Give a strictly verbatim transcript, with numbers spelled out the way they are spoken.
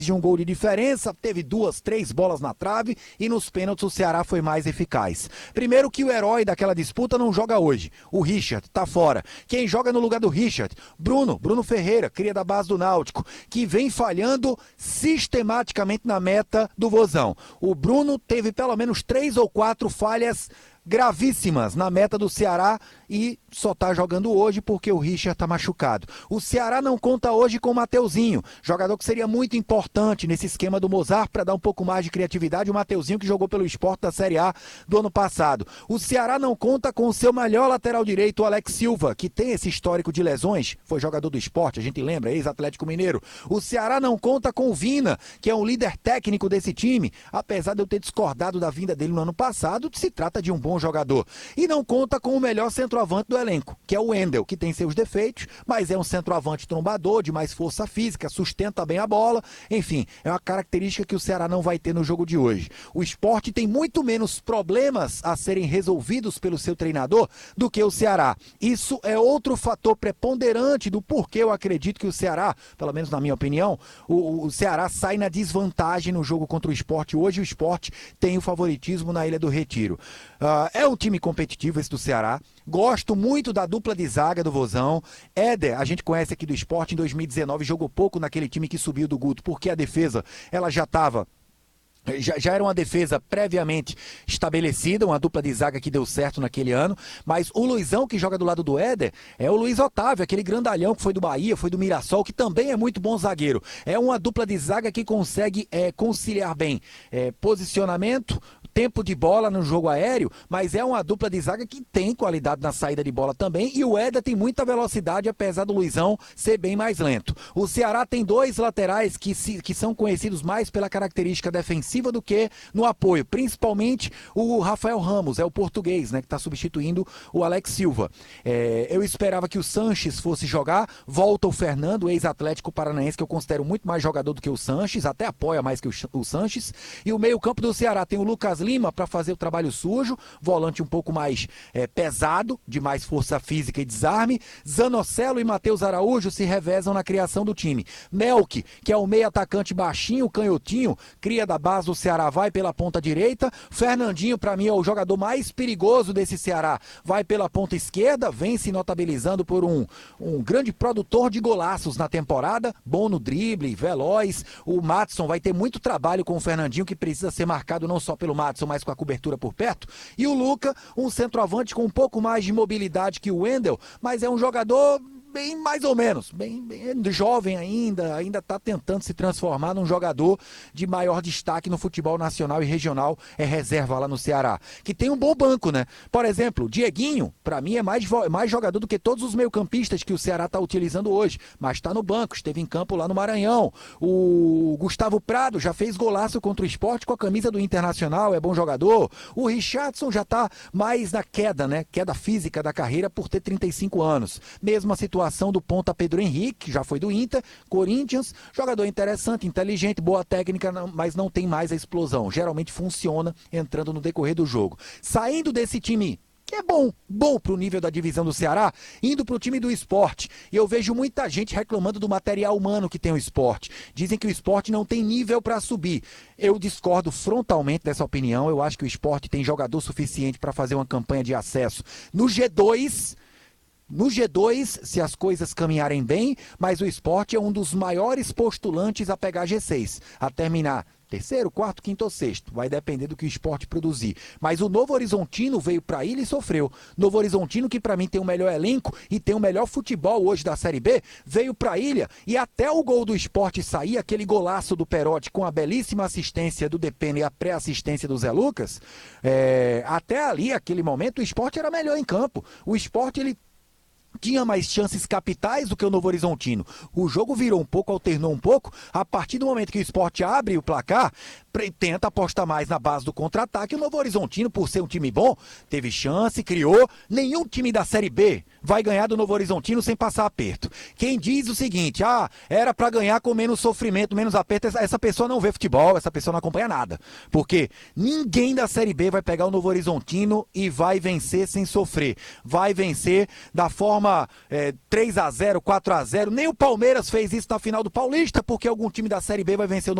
de um gol de diferença, teve duas, três bolas na trave e nos pênaltis o Ceará foi mais eficaz. Primeiro que o herói daquela disputa não joga hoje, o Richard tá fora. Quem joga no lugar do Richard? Bruno, Bruno Ferreira, cria da base do Náutico, que vem falhando sistematicamente na meta do Vozão. O Bruno teve pelo menos três ou quatro falhas gravíssimas na meta do Ceará e só tá jogando hoje porque o Richard tá machucado. O Ceará não conta hoje com o Mateuzinho, jogador que seria muito importante nesse esquema do Mozart para dar um pouco mais de criatividade, o Mateuzinho que jogou pelo Sport da Série A do ano passado. O Ceará não conta com o seu melhor lateral direito, o Alex Silva, que tem esse histórico de lesões, foi jogador do Sport, a gente lembra, ex-Atlético Mineiro. O Ceará não conta com o Vina, que é um líder técnico desse time, apesar de eu ter discordado da vinda dele no ano passado, se trata de um bom jogador. E não conta com o melhor centroavante do elenco, que é o Wendel, que tem seus defeitos, mas é um centroavante trombador, de mais força física, sustenta bem a bola, enfim, é uma característica que o Ceará não vai ter no jogo de hoje. O Sport tem muito menos problemas a serem resolvidos pelo seu treinador do que o Ceará. Isso é outro fator preponderante do porquê eu acredito que o Ceará, pelo menos na minha opinião, o, o Ceará sai na desvantagem no jogo contra o Sport. Hoje o Sport tem o favoritismo na Ilha do Retiro. Uh, é um time competitivo esse do Ceará. Gosto muito da dupla de zaga do Vozão. Éder, a gente conhece aqui do Sport, em dois mil e dezenove jogou pouco naquele time que subiu do Guto, porque a defesa ela já estava... Já, já era uma defesa previamente estabelecida, uma dupla de zaga que deu certo naquele ano, mas o Luizão que joga do lado do Éder é o Luiz Otávio, aquele grandalhão que foi do Bahia, foi do Mirassol, que também é muito bom zagueiro. É uma dupla de zaga que consegue é, conciliar bem é, posicionamento, tempo de bola no jogo aéreo, mas é uma dupla de zaga que tem qualidade na saída de bola também, e o Éder tem muita velocidade, apesar do Luizão ser bem mais lento. O Ceará tem dois laterais que, se, que são conhecidos mais pela característica defensiva do que no apoio, principalmente o Rafael Ramos, é o português, né, que está substituindo o Alex Silva. É, eu esperava que o Sanches fosse jogar, volta o Fernando, ex-Atlético Paranaense, que eu considero muito mais jogador do que o Sanches, até apoia mais que o, o Sanches, e o meio-campo do Ceará tem o Lucas Lima para fazer o trabalho sujo, volante um pouco mais é, pesado, de mais força física e desarme. Zanocelo e Matheus Araújo se revezam na criação do time. Melk, que é o meio atacante baixinho, canhotinho, cria da base do Ceará, vai pela ponta direita. Fernandinho, para mim, é o jogador mais perigoso desse Ceará, vai pela ponta esquerda, vem se notabilizando por um, um grande produtor de golaços na temporada, bom no drible, veloz. O Madison vai ter muito trabalho com o Fernandinho, que precisa ser marcado não só pelo Madison, mas com a cobertura por perto. E o Luca, um centroavante com um pouco mais de mobilidade que o Wendel, mas é um jogador bem mais ou menos, bem, bem jovem ainda, ainda está tentando se transformar num jogador de maior destaque no futebol nacional e regional, é reserva lá no Ceará, que tem um bom banco, né? Por exemplo, Dieguinho, para mim é mais, mais jogador do que todos os meio-campistas que o Ceará está utilizando hoje, mas está no banco, esteve em campo lá no Maranhão. O Gustavo Prado já fez golaço contra o Sport com a camisa do Internacional, é bom jogador. O Richardson já está mais na queda, né? Queda física da carreira por ter trinta e cinco anos. Mesma situação do ponta Pedro Henrique, já foi do Inter, Corinthians, jogador interessante, inteligente, boa técnica, mas não tem mais a explosão. Geralmente funciona entrando no decorrer do jogo. Saindo desse time que é bom, bom pro nível da divisão do Ceará, indo pro time do Sport. E eu vejo muita gente reclamando do material humano que tem o Sport. Dizem que o Sport não tem nível para subir. Eu discordo frontalmente dessa opinião. Eu acho que o Sport tem jogador suficiente para fazer uma campanha de acesso no G dois. No G dois, se as coisas caminharem bem, mas o Sport é um dos maiores postulantes a pegar G seis, a terminar terceiro, quarto, quinto ou sexto. Vai depender do que o Sport produzir. Mas o Novo Horizontino veio para a ilha e sofreu. Novo Horizontino, que para mim tem o melhor elenco e tem o melhor futebol hoje da Série B, veio para a ilha e até o gol do Sport sair, aquele golaço do Perotti com a belíssima assistência do Depena e a pré-assistência do Zé Lucas, é, até ali, aquele momento, o Sport era melhor em campo. O Sport, ele tinha mais chances capitais do que o Novo Horizontino. O jogo virou um pouco, alternou um pouco. A partir do momento que o Sport abre o placar, tenta apostar mais na base do contra-ataque. O Novo Horizontino, por ser um time bom, teve chance, criou. Nenhum time da Série B vai ganhar do Novo Horizontino sem passar aperto. Quem diz o seguinte, ah, era pra ganhar com menos sofrimento, menos aperto, essa, essa pessoa não vê futebol, essa pessoa não acompanha nada. Porque ninguém da Série B vai pegar o Novo Horizontino e vai vencer sem sofrer. Vai vencer da forma é, três a zero, quatro a zero. Nem o Palmeiras fez isso na final do Paulista, porque algum time da Série B vai vencer o